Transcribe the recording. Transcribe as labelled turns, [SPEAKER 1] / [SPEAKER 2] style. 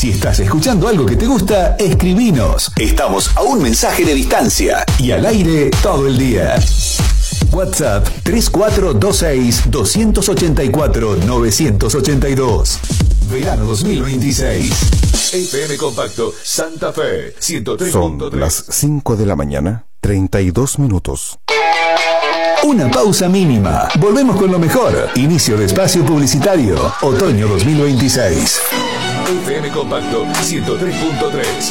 [SPEAKER 1] Si estás escuchando algo que te gusta, escribinos. Estamos a un mensaje de distancia y al aire todo el día. WhatsApp 3426-284-982. Verano 2026. FM Compacto Santa Fe 103.3.
[SPEAKER 2] Son las 5 de la mañana, 32 minutos.
[SPEAKER 1] Una pausa mínima. Volvemos con lo mejor. Inicio de espacio publicitario. Otoño 2026. FM Compacto 103.3.